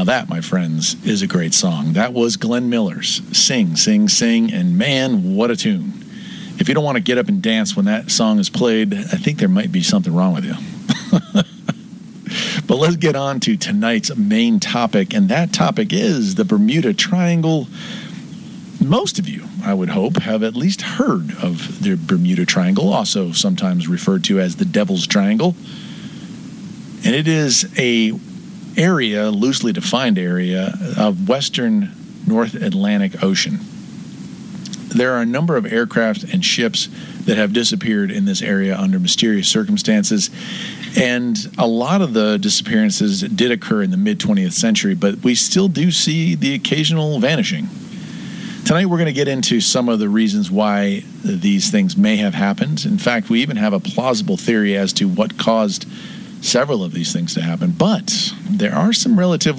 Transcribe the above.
that, my friends, is a great song. That was Glenn Miller's Sing, Sing, Sing, and man, what a tune. If you don't want to get up and dance when that song is played, I think there might be something wrong with you. But let's get on to tonight's main topic, and that topic is the Bermuda Triangle. Most of you, I would hope, have at least heard of the Bermuda Triangle, also sometimes referred to as the Devil's Triangle. And it is a area, loosely defined area, of western North Atlantic Ocean. There are a number of aircraft and ships that have disappeared in this area under mysterious circumstances, and a lot of the disappearances did occur in the mid-20th century, but we still do see the occasional vanishing. Tonight we're going to get into some of the reasons why these things may have happened. In fact, we even have a plausible theory as to what caused several of these things to happen, but there are some relatively